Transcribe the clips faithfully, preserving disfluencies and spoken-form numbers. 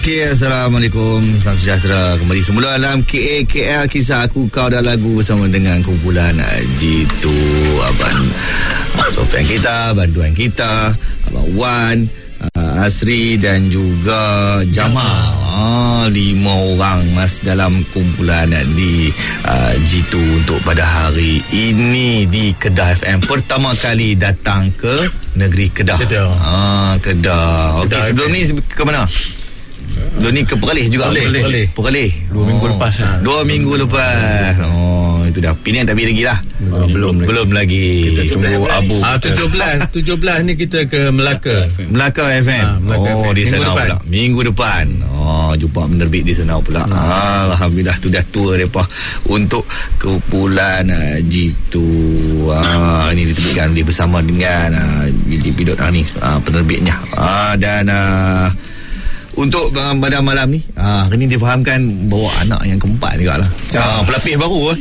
Okay, Assalamualaikum. Salam sejahtera. Kembali semula dalam K A K L Kisah Aku Kau dan Lagu bersama dengan kumpulan Jitu, Abang Sofian kita, bantuan kita, Abang Wan, uh, Asri dan juga Jamal. Ah, lima orang mas dalam kumpulan di uh, Jitu untuk pada hari ini di Kedah F M. Pertama kali datang ke negeri Kedah. Kedah. Ah, Kedah. Okey, sebelum ni ke mana? Lu ni ke Perlis juga. Perlis, Perlis. Perlis. Dua oh. minggu lepas lah. Dua minggu lepas. Oh, itu dah. Pilihan tak pilih lagi lah. Oh, belum, belum lagi. Kita tunggu Abu. Ah, tujuh belas, tujuh belas ni kita ke Melaka. Melaka F M. Ah, Melaka oh, F M. Di sana minggu pula. Minggu depan. Oh, jumpa penerbit di sana pula. Hmm. Ah, Alhamdulillah tu dah tua depa untuk kumpulan uh, Jitu. Ah, ini diterbitkan di bersama dengan uh, G P dot ni uh, penerbitnya. Ah, dan uh, untuk pada malam ni, ah, hari ni difahamkan bawa anak yang keempat juga lah. Ah, pelapis baru.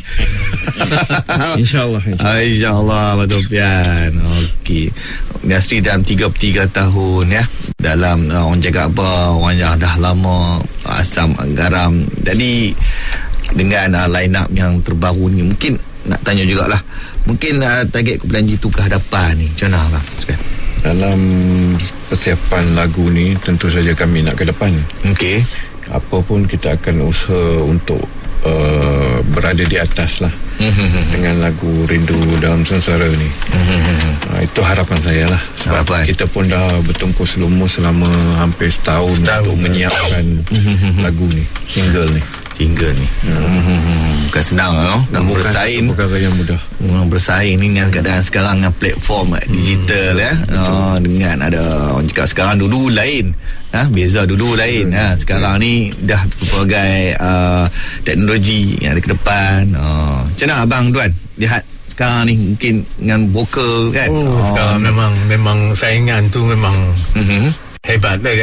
InsyaAllah. InsyaAllah. Ah, InsyaAllah, Betul Pian. Okey. Industri dalam tiga puluh tiga tahun ya. Dalam uh, orang cakap apa, orang yang dah lama asam garam. Jadi dengan uh, line up yang terbaru ni, mungkin nak tanya jugalah. Mungkin uh, target kumpulan Jitu ke hadapan ni macam mana bang? Sebenarnya dalam persiapan lagu ni tentu saja kami nak ke depan. Okey. Apa pun kita akan usaha untuk uh, berada di atas lah dengan lagu Rindu Dalam Sengsara ni. uh, Itu harapan saya lah. Sebab harapan. Kita pun dah bertungkus lumus selama hampir setahun, setahun untuk menyiapkan lagu ni, single ni. Single ni hmm. bukan senang no? Nak bukan bersaing perkara yang mudah. Orang bersaing ni dengan keadaan sekarang dengan platform hmm. digital ya. Oh, dengan ada orang cakap sekarang dulu lain ha? Beza dulu lain ha? Sekarang ni dah berbagai uh, teknologi yang ada ke depan. uh, Macam mana Abang Duan lihat sekarang ni mungkin dengan vokal kan? oh, oh. Sekarang memang memang saingan tu memang mm-hmm. hebat.